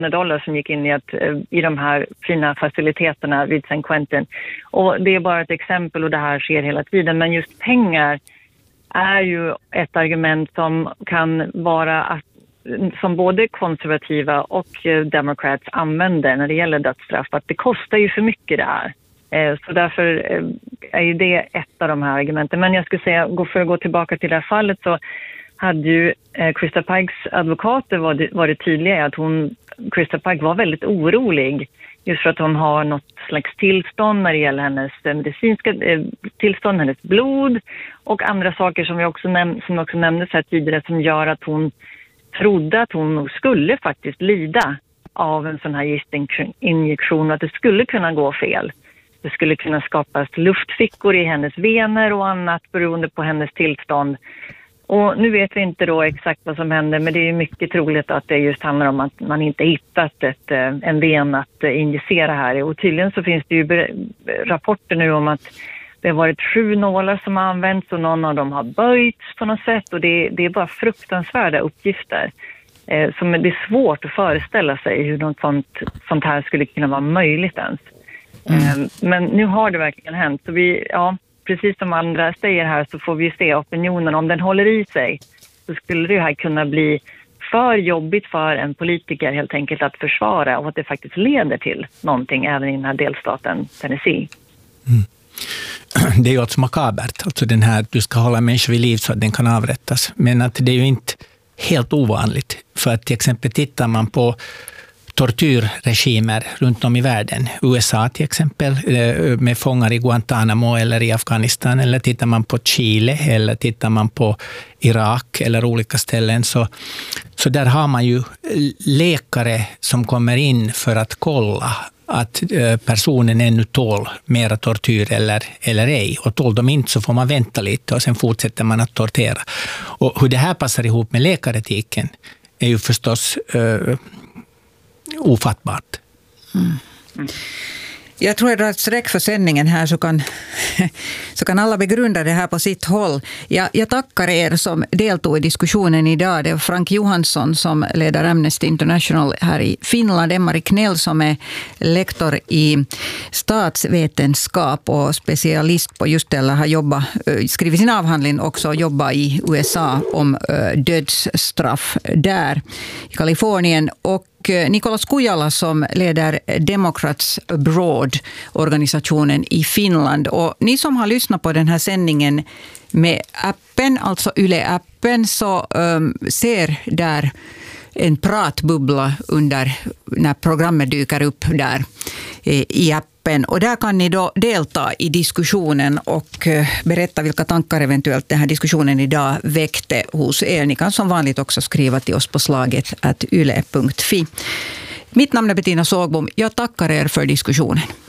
dollar som gick in i de här fina faciliteterna vid San Quentin. Och det är bara ett exempel och det här sker hela tiden. Men just pengar är ju ett argument som kan vara att som både konservativa och Democrats använder när det gäller dödsstraff, att det kostar ju för mycket det här. Så därför är ju det ett av de här argumenten. Men jag skulle säga, för att gå tillbaka till det här fallet, så hade ju Krista Pikes advokater varit tydliga i att Krista Pike var väldigt orolig just för att hon har något slags tillstånd när det gäller hennes medicinska tillstånd, hennes blod och andra saker som också nämndes här tidigare, som gör att hon trodde att hon skulle faktiskt lida av en sån här gistinjektion och att det skulle kunna gå fel. Det skulle kunna skapas luftfickor i hennes vener och annat beroende på hennes tillstånd. Och nu vet vi inte då exakt vad som händer, men det är mycket troligt att det just handlar om att man inte hittat en ven att injicera här. Och tydligen så finns det ju rapporter nu om att det har varit 7 nålar som har använts och någon av dem har böjts på något sätt. Och det är bara fruktansvärda uppgifter. Som det är svårt att föreställa sig hur något sånt här skulle kunna vara möjligt ens. Men nu har det verkligen hänt. Så precis som andra säger här, så får vi se opinionen. Om den håller i sig så skulle det här kunna bli för jobbigt för en politiker helt enkelt att försvara, och att det faktiskt leder till någonting även i den här delstaten Tennessee. Det är ju också makabert, alltså den här du ska hålla människor vid liv så att den kan avrättas. Men att det är ju inte helt ovanligt, för att till exempel tittar man på tortyrregimer runt om i världen. USA till exempel med fångar i Guantanamo eller i Afghanistan, eller tittar man på Chile eller tittar man på Irak eller olika ställen, så där har man ju läkare som kommer in för att kolla att personen ännu tål mera tortyr eller ej. Och tål de inte så får man vänta lite och sen fortsätter man att tortera. Och hur det här passar ihop med läkaretiken är ju förstås ofattbart. Jag tror att sträck för sändningen här så kan alla begrunda det här på sitt håll. Jag tackar er som deltog i diskussionen idag. Det var Frank Johansson som leder Amnesty International här i Finland, Emma Knell som är lektor i statsvetenskap och specialist på just det, eller har skrivit sin avhandling också och jobbat i USA om dödsstraff där i Kalifornien, och Nicolas Kujala som leder Democrats Abroad-organisationen i Finland. Och ni som har lyssnat på den här sändningen med appen, alltså Yle-appen, så ser där en pratbubbla under när programmet dyker upp där i appen. Och där kan ni då delta i diskussionen och berätta vilka tankar eventuellt den här diskussionen idag väckte hos er. Ni kan som vanligt också skriva till oss på slaget @yle.fi. Mitt namn är Bettina Sågbom. Jag tackar er för diskussionen.